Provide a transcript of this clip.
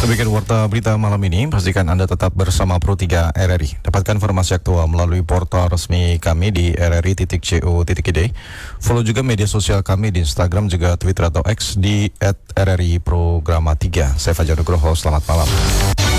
Demikian warta berita malam ini. Pastikan Anda tetap bersama Pro 3 RRI. Dapatkan informasi aktual melalui portal resmi kami di rri.co.id. Follow juga media sosial kami di Instagram, juga Twitter atau X di @RRI Programa 3. Saya Fajar Nugroho, selamat malam.